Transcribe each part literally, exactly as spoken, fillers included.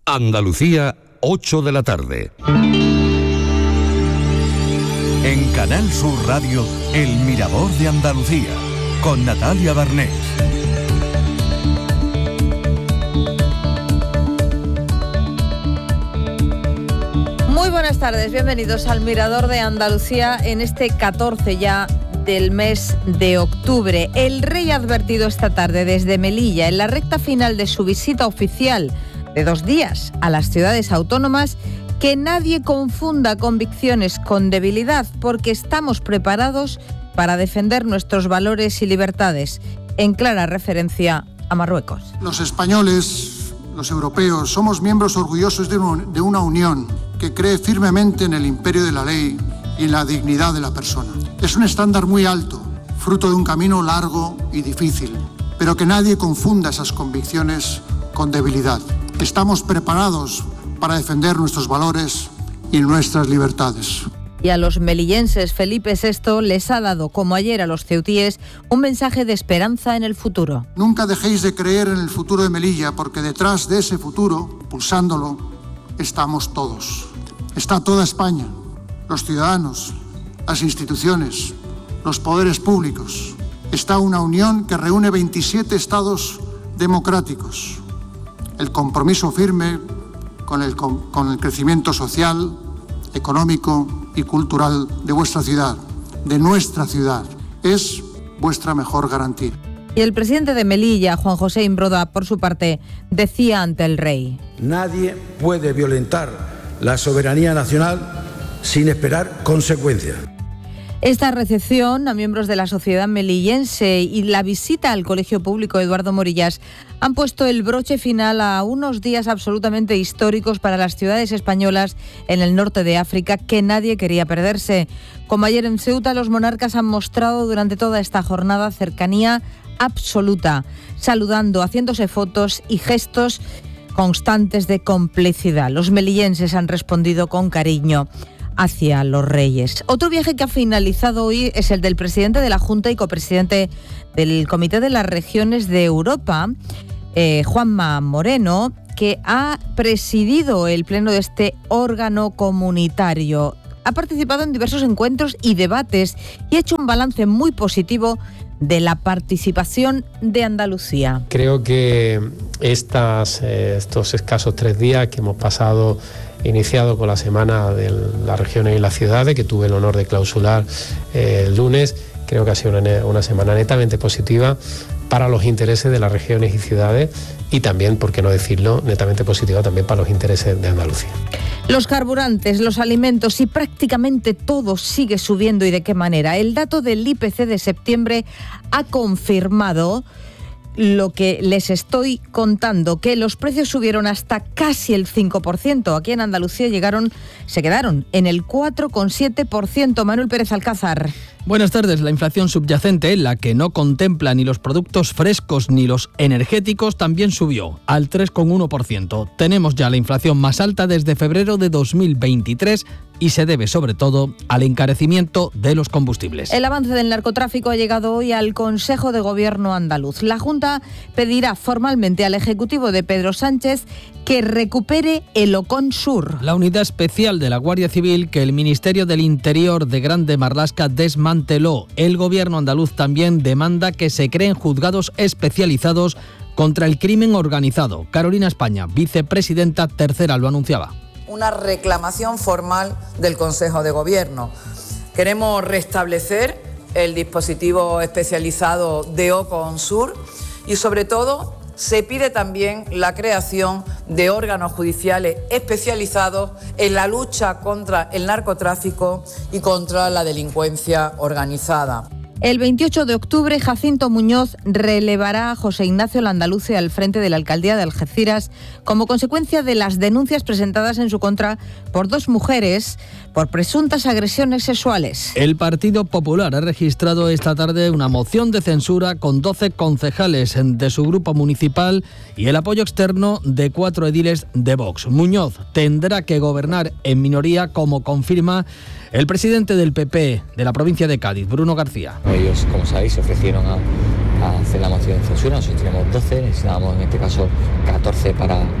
Andalucía, ocho de la tarde. En Canal Sur Radio, El Mirador de Andalucía, con Natalia Barnés. Muy buenas tardes, bienvenidos al Mirador de Andalucía en este catorce ya del mes de octubre. El rey ha advertido esta tarde desde Melilla, en la recta final de su visita oficial de dos días a las ciudades autónomas, que nadie confunda convicciones con debilidad, porque estamos preparados para defender nuestros valores y libertades, en clara referencia a Marruecos. Los españoles, los europeos, somos miembros orgullosos de una unión que cree firmemente en el imperio de la ley y en la dignidad de la persona. Es un estándar muy alto, fruto de un camino largo y difícil, pero que nadie confunda esas convicciones con debilidad. Estamos preparados para defender nuestros valores y nuestras libertades. Y a los melillenses, Felipe sexto les ha dado, como ayer a los ceutíes, un mensaje de esperanza en el futuro. Nunca dejéis de creer en el futuro de Melilla, porque detrás de ese futuro, pulsándolo, estamos todos. Está toda España, los ciudadanos, las instituciones, los poderes públicos. Está una unión que reúne veintisiete estados democráticos. El compromiso firme con el, con, con el crecimiento social, económico y cultural de vuestra ciudad, de nuestra ciudad, es vuestra mejor garantía. Y el presidente de Melilla, Juan José Imbroda, por su parte, decía ante el rey: nadie puede violentar la soberanía nacional sin esperar consecuencias. Esta recepción a miembros de la sociedad melillense y la visita al Colegio Público Eduardo Morillas han puesto el broche final a unos días absolutamente históricos para las ciudades españolas en el norte de África, que nadie quería perderse. Como ayer en Ceuta, los monarcas han mostrado durante toda esta jornada cercanía absoluta, saludando, haciéndose fotos y gestos constantes de complicidad. Los melillenses han respondido con cariño hacia los reyes. Otro viaje que ha finalizado hoy es el del presidente de la Junta y copresidente del Comité de las Regiones de Europa, eh, Juanma Moreno, que ha presidido el pleno de este órgano comunitario. Ha participado en diversos encuentros y debates y ha hecho un balance muy positivo de la participación de Andalucía. Creo que estas, eh, estos escasos tres días que hemos pasado, iniciado con la Semana de las Regiones y las Ciudades, que tuve el honor de clausurar eh, el lunes, creo que ha sido una, una semana netamente positiva para los intereses de las regiones y ciudades y también, por qué no decirlo, netamente positiva también para los intereses de Andalucía. Los carburantes, los alimentos y prácticamente todo sigue subiendo. ¿Y de qué manera? El dato del I P C de septiembre ha confirmado lo que les estoy contando, que los precios subieron hasta casi el cinco por ciento. Aquí en Andalucía llegaron, se quedaron en el cuatro coma siete por ciento. Manuel Pérez Alcázar. Buenas tardes. La inflación subyacente, la que no contempla ni los productos frescos ni los energéticos, también subió al tres coma uno por ciento. Tenemos ya la inflación más alta desde febrero de dos mil veintitrés y se debe sobre todo al encarecimiento de los combustibles. El avance del narcotráfico ha llegado hoy al Consejo de Gobierno andaluz. La Junta pedirá formalmente al Ejecutivo de Pedro Sánchez que recupere el Ocon Sur. La unidad especial de la Guardia Civil que el Ministerio del Interior de Grande Marlaska desmanteló. El Gobierno andaluz también demanda que se creen juzgados especializados contra el crimen organizado. Carolina España, vicepresidenta tercera, lo anunciaba. Una reclamación formal del Consejo de Gobierno. Queremos restablecer el dispositivo especializado de Ocon Sur y, sobre todo, se pide también la creación de órganos judiciales especializados en la lucha contra el narcotráfico y contra la delincuencia organizada. El veintiocho de octubre, Jacinto Muñoz relevará a José Ignacio Landaluce al frente de la alcaldía de Algeciras como consecuencia de las denuncias presentadas en su contra por dos mujeres por presuntas agresiones sexuales. El Partido Popular ha registrado esta tarde una moción de censura con doce concejales de su grupo municipal y el apoyo externo de cuatro ediles de Vox. Muñoz tendrá que gobernar en minoría, como confirma el presidente del P P de la provincia de Cádiz, Bruno García. Ellos, como sabéis, se ofrecieron a, a hacer la moción de censura. Nosotros teníamos doce, necesitábamos en este caso catorce para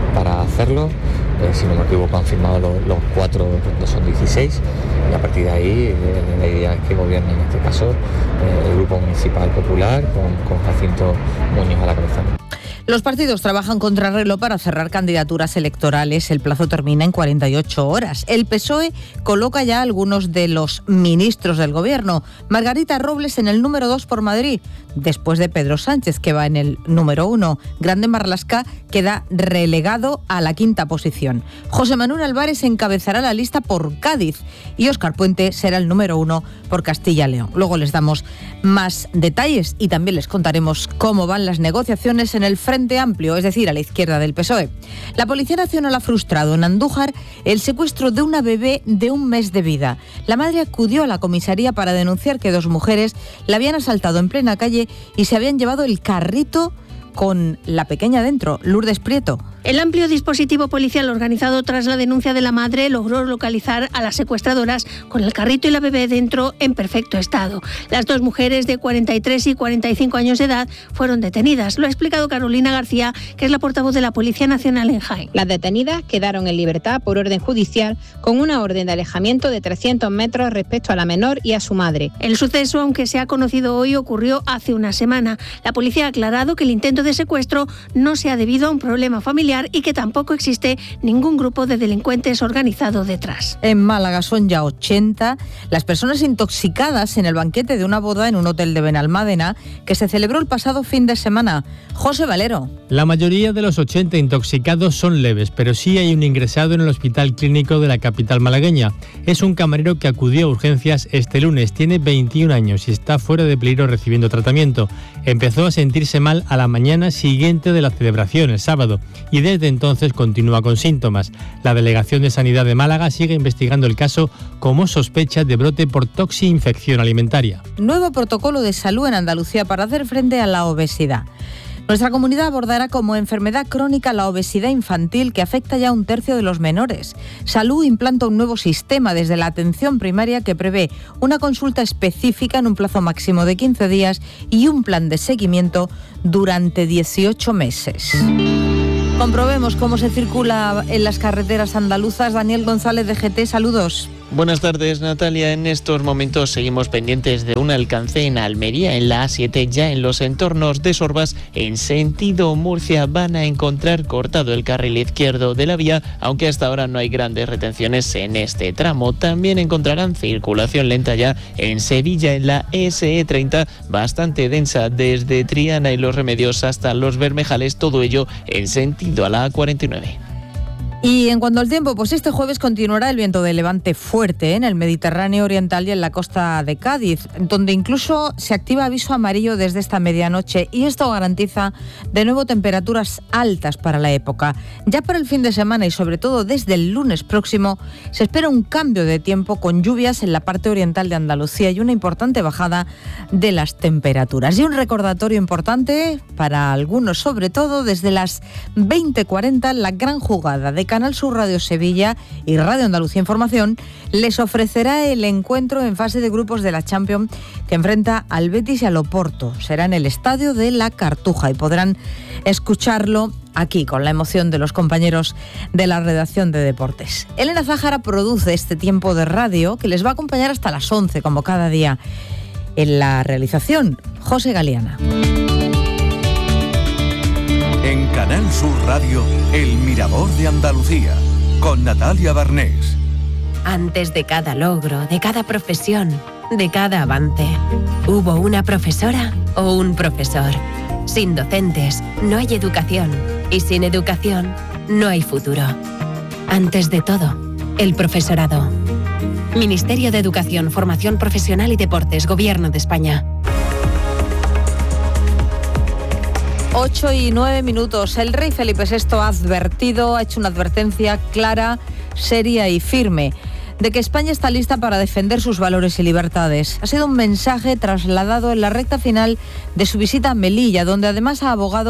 para hacerlo. Eh, si no me equivoco, han firmado los, los cuatro, no son dieciséis, y a partir de ahí eh, la idea es que gobierne en este caso eh, el Grupo Municipal Popular con, con Jacinto Muñoz a la cabeza. Los partidos trabajan contra reloj para cerrar candidaturas electorales. El plazo termina en cuarenta y ocho horas. El P S O E coloca ya a algunos de los ministros del gobierno. Margarita Robles en el número dos por Madrid, después de Pedro Sánchez, que va en el número uno. Grande Marlaska queda relegado a la quinta posición. José Manuel Álvarez encabezará la lista por Cádiz y Óscar Puente será el número uno por Castilla y León. Luego les damos más detalles y también les contaremos cómo van las negociaciones en el Frente Amplio, es decir, a la izquierda del P S O E. La Policía Nacional ha frustrado en Andújar el secuestro de una bebé de un mes de vida. La madre acudió a la comisaría para denunciar que dos mujeres la habían asaltado en plena calle y se habían llevado el carrito con la pequeña dentro. Lourdes Prieto. El amplio dispositivo policial organizado tras la denuncia de la madre logró localizar a las secuestradoras con el carrito y la bebé dentro en perfecto estado. Las dos mujeres de cuarenta y tres y cuarenta y cinco años de edad fueron detenidas. Lo ha explicado Carolina García, que es la portavoz de la Policía Nacional en Jaén. Las detenidas quedaron en libertad por orden judicial con una orden de alejamiento de trescientos metros respecto a la menor y a su madre. El suceso, aunque se ha conocido hoy, ocurrió hace una semana. La policía ha aclarado que el intento de secuestro no se ha debido a un problema familiar y que tampoco existe ningún grupo de delincuentes organizado detrás. En Málaga son ya ochenta las personas intoxicadas en el banquete de una boda en un hotel de Benalmádena que se celebró el pasado fin de semana. José Valero. La mayoría de los ochenta intoxicados son leves, pero sí hay un ingresado en el hospital clínico de la capital malagueña. Es un camarero que acudió a urgencias este lunes, tiene veintiún años y está fuera de peligro recibiendo tratamiento. Empezó a sentirse mal a la mañana siguiente de la celebración, el sábado, y desde entonces continúa con síntomas. La Delegación de Sanidad de Málaga sigue investigando el caso como sospecha de brote por toxi-infección alimentaria. Nuevo protocolo de salud en Andalucía para hacer frente a la obesidad. Nuestra comunidad abordará como enfermedad crónica la obesidad infantil, que afecta ya a un tercio de los menores. Salud implanta un nuevo sistema desde la atención primaria que prevé una consulta específica en un plazo máximo de quince días y un plan de seguimiento durante dieciocho meses. Comprobemos cómo se circula en las carreteras andaluzas. Daniel González de G T, saludos. Buenas tardes, Natalia. En estos momentos seguimos pendientes de un alcance en Almería, en la A siete, ya en los entornos de Sorbas, en sentido Murcia. Van a encontrar cortado el carril izquierdo de la vía, aunque hasta ahora no hay grandes retenciones en este tramo. También encontrarán circulación lenta ya en Sevilla, en la S E treinta, bastante densa desde Triana y Los Remedios hasta Los Bermejales, todo ello en sentido a la A cuarenta y nueve. Y en cuanto al tiempo, pues este jueves continuará el viento de levante fuerte en el Mediterráneo oriental y en la costa de Cádiz, donde incluso se activa aviso amarillo desde esta medianoche, y esto garantiza de nuevo temperaturas altas para la época. Ya para el fin de semana y sobre todo desde el lunes próximo se espera un cambio de tiempo con lluvias en la parte oriental de Andalucía y una importante bajada de las temperaturas. Y un recordatorio importante para algunos, sobre todo desde las veinte cuarenta, la gran jugada de Canal Sur Radio Sevilla y Radio Andalucía Información les ofrecerá el encuentro en fase de grupos de la Champions que enfrenta al Betis y al Oporto. Será en el estadio de La Cartuja y podrán escucharlo aquí con la emoción de los compañeros de la redacción de deportes. Elena Zájara produce este tiempo de radio que les va a acompañar hasta las once, como cada día. En la realización, José Galeana. En Canal Sur Radio, El Mirador de Andalucía, con Natalia Barnés. Antes de cada logro, de cada profesión, de cada avance, hubo una profesora o un profesor. Sin docentes, no hay educación. Y sin educación, no hay futuro. Antes de todo, el profesorado. Ministerio de Educación, Formación Profesional y Deportes, Gobierno de España. ocho y nueve minutos. El rey Felipe sexto ha advertido, ha hecho una advertencia clara, seria y firme de que España está lista para defender sus valores y libertades. Ha sido un mensaje trasladado en la recta final de su visita a Melilla, donde además ha abogado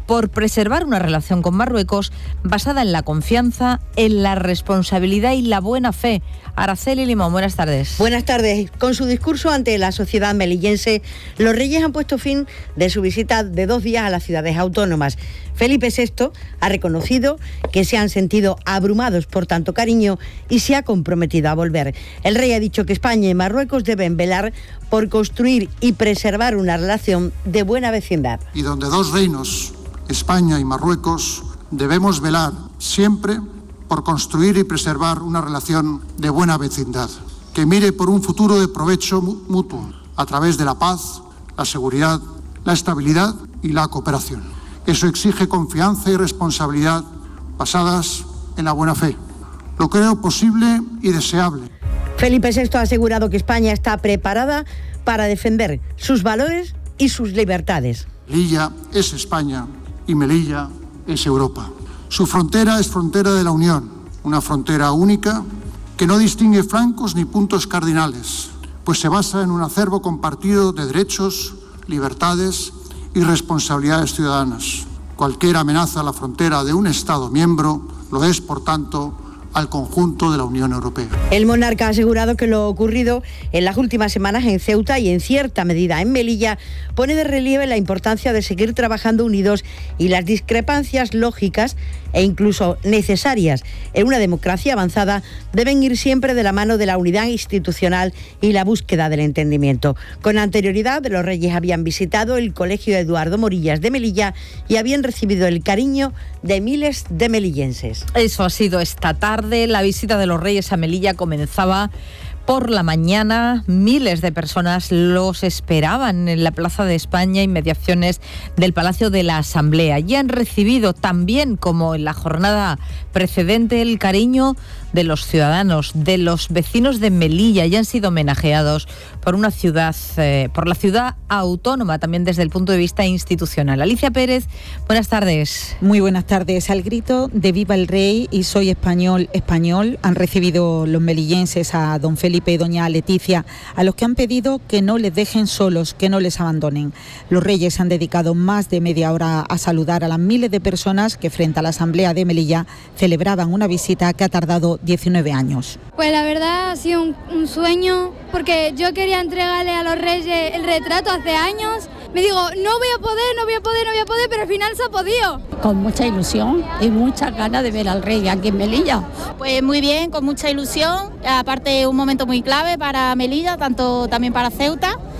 por preservar una relación con Marruecos basada en la confianza, en la responsabilidad y la buena fe. Araceli Limón, buenas tardes. Buenas tardes. Con su discurso ante la sociedad melillense, los reyes han puesto fin de su visita de dos días a las ciudades autónomas. Felipe sexto ha reconocido que se han sentido abrumados por tanto cariño y se ha comprometido a volver. El rey ha dicho que España y Marruecos deben velar por construir y preservar una relación de buena vecindad. Y donde dos reinos, España y Marruecos, debemos velar siempre por construir y preservar una relación de buena vecindad, que mire por un futuro de provecho mutuo, a través de la paz, la seguridad, la estabilidad y la cooperación. Eso exige confianza y responsabilidad basadas en la buena fe. Lo creo posible y deseable. Felipe sexto ha asegurado que España está preparada para defender sus valores y sus libertades. Melilla es España y Melilla es Europa. Su frontera es frontera de la Unión, una frontera única que no distingue flancos ni puntos cardinales, pues se basa en un acervo compartido de derechos, libertades y responsabilidades ciudadanas. Cualquier amenaza a la frontera de un Estado miembro lo es, por tanto, al conjunto de la Unión Europea. El monarca ha asegurado que lo ocurrido en las últimas semanas en Ceuta y en cierta medida en Melilla pone de relieve la importancia de seguir trabajando unidos y las discrepancias lógicas e incluso necesarias en una democracia avanzada deben ir siempre de la mano de la unidad institucional y la búsqueda del entendimiento. Con anterioridad, los reyes habían visitado el Colegio Eduardo Morillas de Melilla y habían recibido el cariño de miles de melillenses. Eso ha sido esta tarde. La visita de los reyes a Melilla comenzaba por la mañana. Miles de personas los esperaban en la Plaza de España, inmediaciones del Palacio de la Asamblea. Y han recibido también, como en la jornada precedente, el cariño de los ciudadanos, de los vecinos de Melilla, y han sido homenajeados por una ciudad, eh, por la ciudad autónoma, también desde el punto de vista institucional. Alicia Pérez, buenas tardes. Muy buenas tardes. Al grito de Viva el Rey y Soy español, español, han recibido los melillenses a don Felipe y doña Leticia, a los que han pedido que no les dejen solos, que no les abandonen. Los reyes han dedicado más de media hora a saludar a las miles de personas que frente a la Asamblea de Melilla celebraban una visita que ha tardado diecinueve años. Pues la verdad ha sido un, un sueño, porque yo quería entregarle a los reyes el retrato hace años. Me digo, no voy a poder, no voy a poder, no voy a poder, pero al final se ha podido. Con mucha ilusión y muchas ganas de ver al rey aquí en Melilla. Pues muy bien, con mucha ilusión, aparte un momento muy clave para Melilla, tanto también para Ceuta.